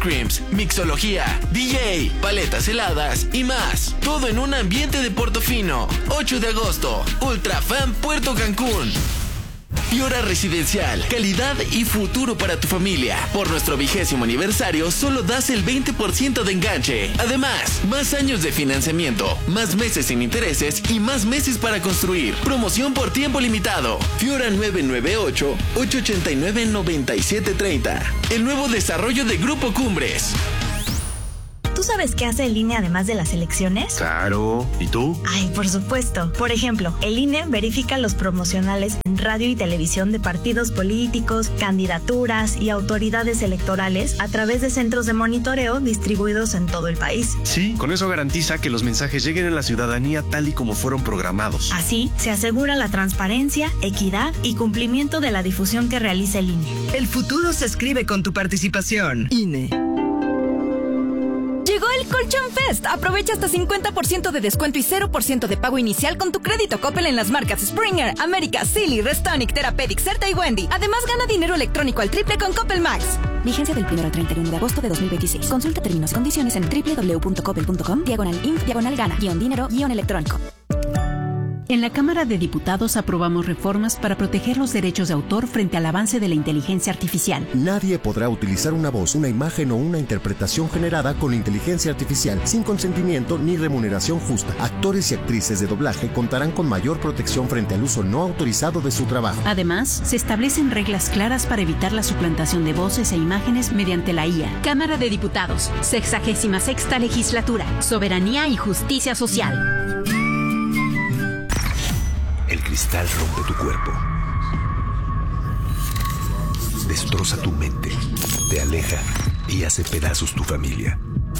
creams, mixología, DJ, paletas heladas y más. Todo en un ambiente de Portofino. 8 de agosto, Ultra Fan Puerto Cancún. Fiora Residencial, calidad y futuro para tu familia. Por nuestro 20º aniversario, solo das el 20% de enganche. Además, más años de financiamiento, más meses sin intereses y más meses para construir. Promoción por tiempo limitado. Fiora 998-889-9730. El nuevo desarrollo de Grupo Cumbres. ¿Tú sabes qué hace el INE además de las elecciones? Claro. ¿Y tú? Ay, por supuesto. Por ejemplo, el INE verifica los promocionales en radio y televisión de partidos políticos, candidaturas y autoridades electorales a través de centros de monitoreo distribuidos en todo el país. Sí, con eso garantiza que los mensajes lleguen a la ciudadanía tal y como fueron programados. Así, se asegura la transparencia, equidad y cumplimiento de la difusión que realiza el INE. El futuro se escribe con tu participación. INE. Llegó el Colchón Fest. Aprovecha hasta 50% de descuento y 0% de pago inicial con tu crédito Coppel en las marcas Springer, América, Silly, Restonic, Therapeutic, Certa y Wendy. Además, gana dinero electrónico al triple con Coppel Max. Vigencia del 1 al 31 de agosto de 2026. Consulta términos y condiciones en www.coppel.com/INF/gana-dinero-electrónico. En la Cámara de Diputados aprobamos reformas para proteger los derechos de autor frente al avance de la inteligencia artificial. Nadie podrá utilizar una voz, una imagen o una interpretación generada con inteligencia artificial sin consentimiento ni remuneración justa. Actores y actrices de doblaje contarán con mayor protección frente al uso no autorizado de su trabajo. Además, se establecen reglas claras para evitar la suplantación de voces e imágenes mediante la IA. Cámara de Diputados, 66ª Legislatura, Soberanía y Justicia Social. El cristal rompe tu cuerpo, destroza tu mente, te aleja y hace pedazos tu familia.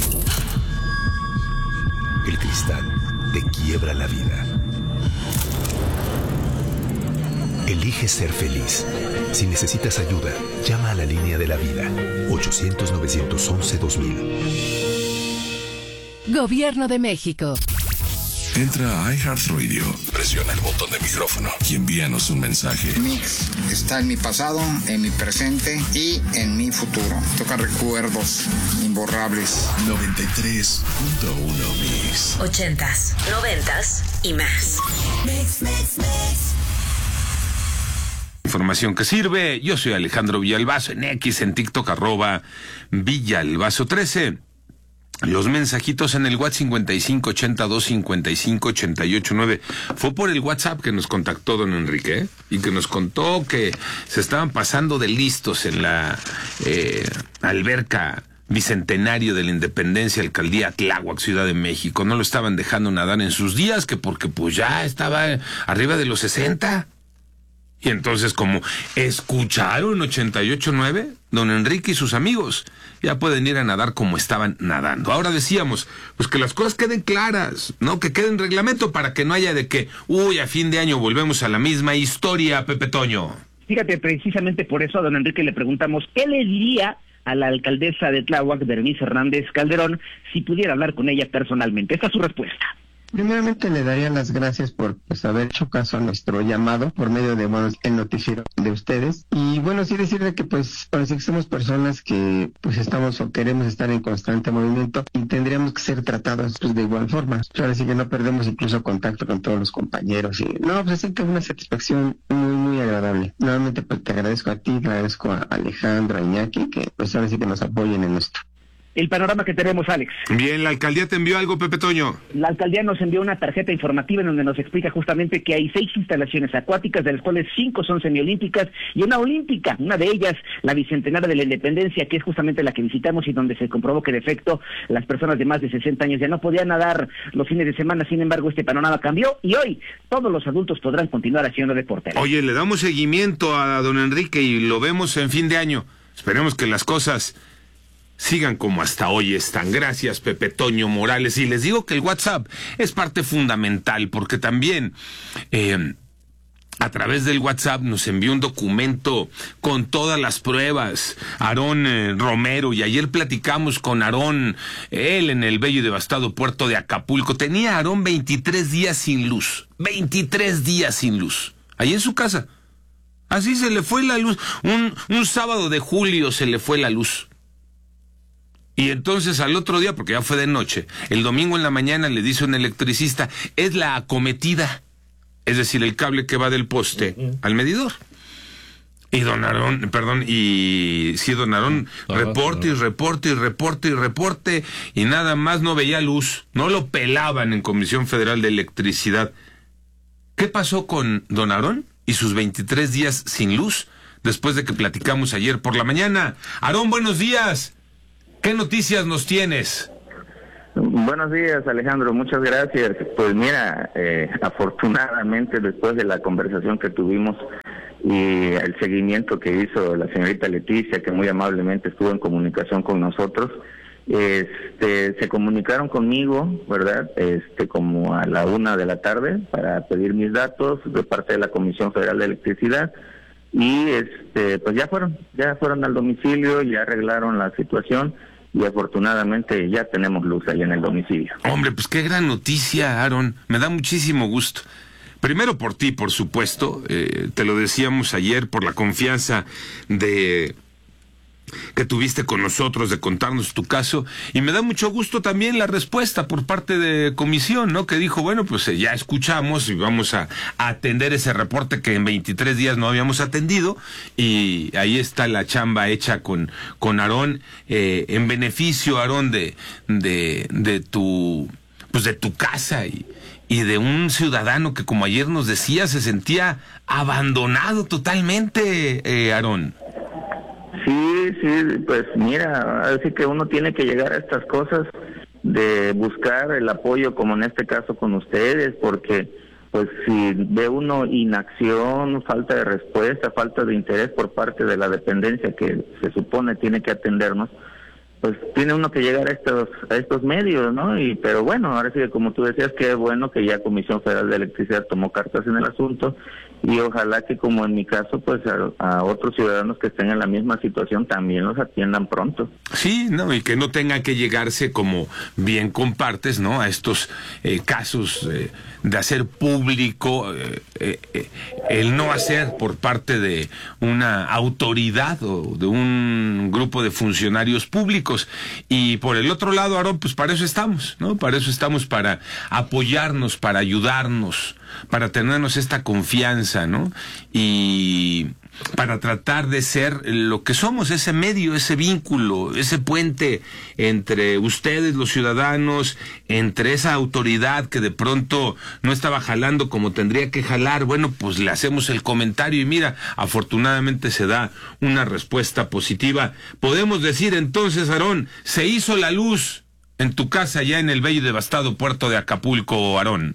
El cristal te quiebra la vida. Elige ser feliz. Si necesitas ayuda, llama a la línea de la vida, 800-911-2000. Gobierno de México. Entra a iHeartRadio, presiona el botón de micrófono y envíanos un mensaje. Mix está en mi pasado, en mi presente y en mi futuro. Toca recuerdos imborrables. 93.1 Mix. 80s, 90s y más. Mix. Información que sirve. Yo soy Alejandro Villalbazo en X, en TikTok, @Villalbazo13. Los mensajitos en el WhatsApp 5582558889. Fue por el WhatsApp que nos contactó don Enrique, y que nos contó que se estaban pasando de listos en la alberca bicentenario de la Independencia, Alcaldía Tláhuac, Ciudad de México. No lo estaban dejando nadar en sus días, que porque pues ya estaba arriba de los 60. Y entonces, como escucharon 88.9, don Enrique y sus amigos ya pueden ir a nadar como estaban nadando. Ahora decíamos, pues que las cosas queden claras, ¿no? Que quede en reglamento para que no haya de que, a fin de año volvemos a la misma historia, Pepe Toño. Fíjate, precisamente por eso a don Enrique le preguntamos, ¿qué le diría a la alcaldesa de Tláhuac, Berenice Hernández Calderón, si pudiera hablar con ella personalmente? Esta es su respuesta. Primeramente le daría las gracias por haber hecho caso a nuestro llamado por medio de el noticiero de ustedes, y sí decirle que parece que somos personas que estamos o queremos estar en constante movimiento y tendríamos que ser tratados de igual forma. Ahora sí que no perdemos incluso contacto con todos los compañeros y se siente una satisfacción muy agradable. Nuevamente te agradezco a ti, te agradezco a Alejandro, a Iñaki, que ahora sí que nos apoyen en esto. El panorama que tenemos, Alex. Bien, ¿la alcaldía te envió algo, Pepe Toño? La alcaldía nos envió una tarjeta informativa en donde nos explica justamente que hay 6 instalaciones acuáticas, de las cuales 5 son semiolímpicas y una olímpica. Una de ellas, la Bicentenaria de la Independencia, que es justamente la que visitamos y donde se comprobó que de efecto las personas de más de 60 años ya no podían nadar los fines de semana. Sin embargo, este panorama cambió y hoy todos los adultos podrán continuar haciendo deporte. Oye, le damos seguimiento a don Enrique y lo vemos en fin de año. Esperemos que las cosas sigan como hasta hoy están. Gracias, Pepe Toño Morales. Y les digo que el WhatsApp es parte fundamental, porque también a través del WhatsApp nos envió un documento con todas las pruebas Aarón Romero, y ayer platicamos con Aarón, él en el bello y devastado puerto de Acapulco. Tenía Aarón 23 días sin luz, 23 días sin luz, ahí en su casa. Así se le fue la luz, un sábado de julio se le fue la luz. Y entonces al otro día, porque ya fue de noche, el domingo en la mañana le dice un electricista, es la acometida, es decir, el cable que va del poste al medidor. Y don Aarón, reporte, y nada más no veía luz, no lo pelaban en Comisión Federal de Electricidad. ¿Qué pasó con don Aarón y sus 23 días sin luz después de que platicamos ayer por la mañana? Aarón, buenos días. ¿Qué noticias nos tienes? Buenos días, Alejandro, muchas gracias. Pues mira, afortunadamente después de la conversación que tuvimos y el seguimiento que hizo la señorita Leticia, que muy amablemente estuvo en comunicación con nosotros, se comunicaron conmigo, ¿verdad? Como a la 1 de la tarde para pedir mis datos de parte de la Comisión Federal de Electricidad y pues ya fueron al domicilio, ya arreglaron la situación y afortunadamente ya tenemos luz ahí en el domicilio. Hombre, pues qué gran noticia, Aarón, me da muchísimo gusto. Primero por ti, por supuesto, te lo decíamos ayer, por la confianza que tuviste con nosotros de contarnos tu caso, y me da mucho gusto también la respuesta por parte de comisión, ¿no? Que dijo, bueno, pues ya escuchamos y vamos a atender ese reporte que en 23 días no habíamos atendido, y ahí está la chamba hecha con Aarón, en beneficio, Aarón, de tu casa y de un ciudadano que, como ayer nos decía, se sentía abandonado totalmente, Aarón. Sí, pues mira, así que uno tiene que llegar a estas cosas de buscar el apoyo, como en este caso con ustedes, porque pues si ve uno inacción, falta de respuesta, falta de interés por parte de la dependencia que se supone tiene que atendernos, pues tiene uno que llegar a estos medios, ¿no? Pero bueno, ahora sí que como tú decías, qué bueno que ya Comisión Federal de Electricidad tomó cartas en el asunto y ojalá que, como en mi caso, pues a otros ciudadanos que estén en la misma situación también los atiendan pronto. Sí, no, y que no tenga que llegarse, como bien compartes, ¿no? A estos casos de hacer público el no hacer por parte de una autoridad o de un grupo de funcionarios públicos. Y por el otro lado, Aarón, pues para eso estamos, ¿no? Para eso estamos, para apoyarnos, para ayudarnos, para tenernos esta confianza, ¿no? Y para tratar de ser lo que somos, ese medio, ese vínculo, ese puente entre ustedes, los ciudadanos, entre esa autoridad que de pronto no estaba jalando como tendría que jalar. Bueno, pues le hacemos el comentario y mira, afortunadamente se da una respuesta positiva. Podemos decir entonces, Aarón, se hizo la luz en tu casa ya en el bello y devastado puerto de Acapulco, Aarón.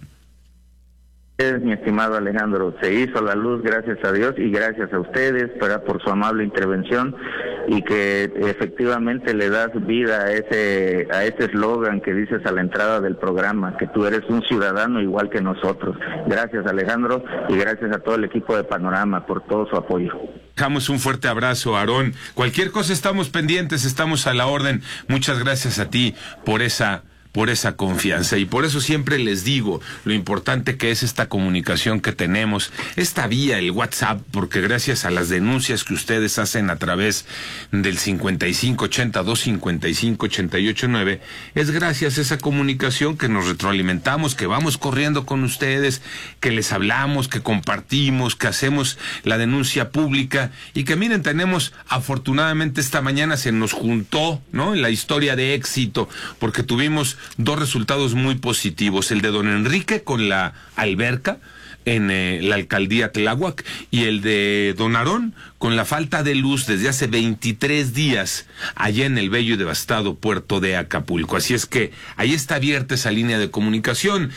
Mi estimado Alejandro, se hizo la luz, gracias a Dios y gracias a ustedes por su amable intervención y que efectivamente le das vida a ese eslogan que dices a la entrada del programa, que tú eres un ciudadano igual que nosotros. Gracias, Alejandro, y gracias a todo el equipo de Panorama por todo su apoyo. Dejamos un fuerte abrazo, Aarón. Cualquier cosa estamos pendientes, estamos a la orden. Muchas gracias a ti por esa confianza, y por eso siempre les digo lo importante que es esta comunicación que tenemos, esta vía, el WhatsApp, porque gracias a las denuncias que ustedes hacen a través del 5580-255-889, es gracias a esa comunicación que nos retroalimentamos, que vamos corriendo con ustedes, que les hablamos, que compartimos, que hacemos la denuncia pública, y que miren, tenemos, afortunadamente esta mañana se nos juntó, ¿no?, en la historia de éxito, porque tuvimos dos resultados muy positivos, el de don Enrique con la alberca en la alcaldía Tláhuac y el de don Aarón con la falta de luz desde hace 23 días allá en el bello y devastado puerto de Acapulco. Así es que ahí está abierta esa línea de comunicación,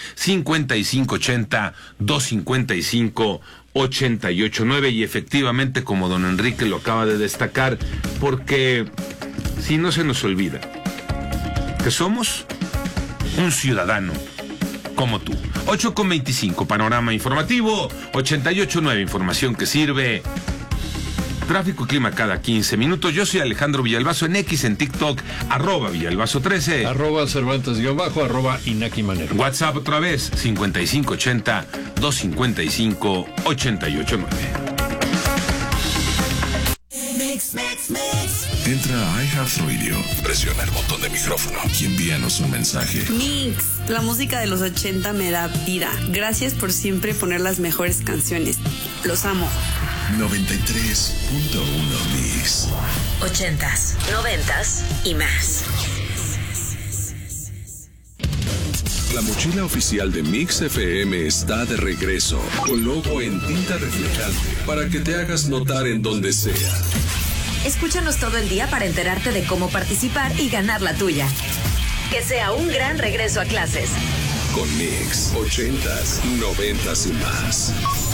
5580-255-889, y efectivamente, como don Enrique lo acaba de destacar, porque si no se nos olvida que somos un ciudadano como tú. 8:25, panorama informativo, 88.9, información que sirve. Tráfico y clima cada 15 minutos. Yo soy Alejandro Villalbazo en X, en TikTok, @Villalbazo13. @Cervantes_ @Inaki Manero. WhatsApp otra vez, 5580-255-889. Entra a iHeartRadio, presiona el botón de micrófono y envíanos un mensaje. Mix, la música de los 80 me da vida. Gracias por siempre poner las mejores canciones. Los amo. 93.1 Mix. 80s, 90s y más. La mochila oficial de Mix FM está de regreso, con logo en tinta reflejante, para que te hagas notar en donde sea. Escúchanos todo el día para enterarte de cómo participar y ganar la tuya. Que sea un gran regreso a clases. Con Mix, 80s, 90s y más.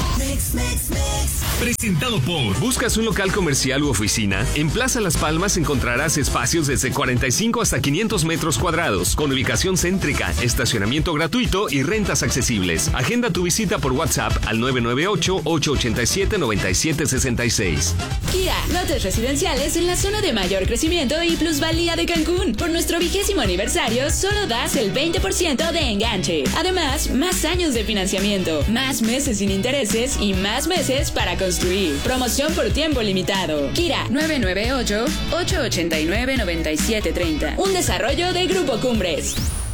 Presentado por... ¿Buscas un local comercial u oficina? En Plaza Las Palmas encontrarás espacios desde 45 hasta 500 metros cuadrados, con ubicación céntrica, estacionamiento gratuito y rentas accesibles. Agenda tu visita por WhatsApp al 998-887-9766. Kia, lotes residenciales en la zona de mayor crecimiento y plusvalía de Cancún. Por nuestro 20º aniversario, solo das el 20% de enganche. Además, más años de financiamiento, más meses sin intereses y más meses para construir. Promoción por tiempo limitado. Kira, 998-889-9730. Un desarrollo de Grupo Cumbres.